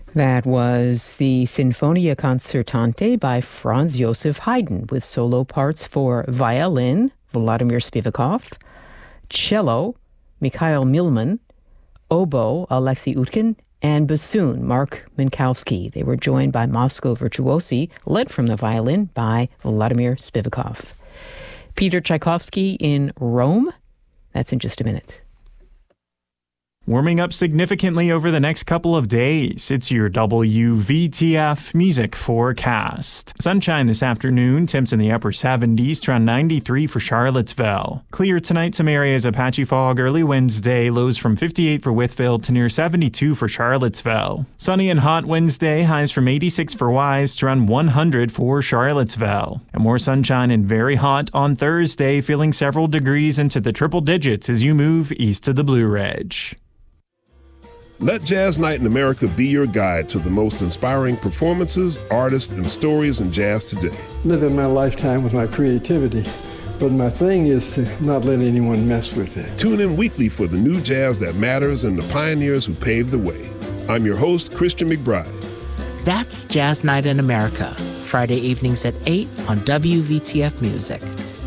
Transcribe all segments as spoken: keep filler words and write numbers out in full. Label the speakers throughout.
Speaker 1: That was the Sinfonia Concertante by Franz Joseph Haydn with solo parts for violin, Vladimir Spivakov, cello, Mikhail Milman, oboe, Alexei Utkin, and bassoon, Mark Minkowski. They were joined by Moscow Virtuosi, led from the violin by Vladimir Spivakov. Peter Tchaikovsky in Rome? That's in just a minute.
Speaker 2: Warming up significantly over the next couple of days. It's your W V T F music forecast. Sunshine this afternoon, temps in the upper seventies to around ninety-three for Charlottesville. Clear tonight, some areas of patchy fog early Wednesday, lows from fifty-eight for Whitfield to near seventy-two for Charlottesville. Sunny and hot Wednesday, highs from eighty-six for Wise to around one hundred for Charlottesville. And more sunshine and very hot on Thursday, feeling several degrees into the triple digits as you move east of the Blue Ridge.
Speaker 3: Let Jazz Night in America be your guide to the most inspiring performances, artists, and stories in jazz today.
Speaker 4: Living my lifetime with my creativity, but my thing is to not let anyone mess with it.
Speaker 3: Tune in weekly for the new jazz that matters and the pioneers who paved the way. I'm your host, Christian McBride.
Speaker 5: That's Jazz Night in America, Friday evenings at eight on W V T F Music.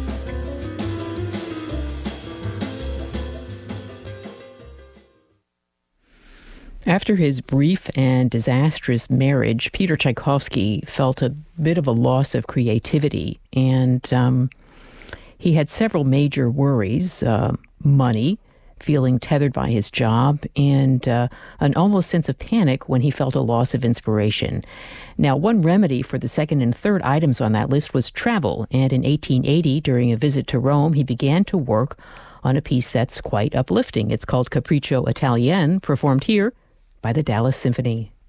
Speaker 1: After his brief and disastrous marriage, Peter Tchaikovsky felt a bit of a loss of creativity, and um, he had several major worries, uh, money, feeling tethered by his job, and uh, an almost sense of panic when he felt a loss of inspiration. Now, one remedy for the second and third items on that list was travel, and in eighteen eighty, during a visit to Rome, he began to work on a piece that's quite uplifting. It's called Capriccio Italien, performed here by the Dallas Symphony.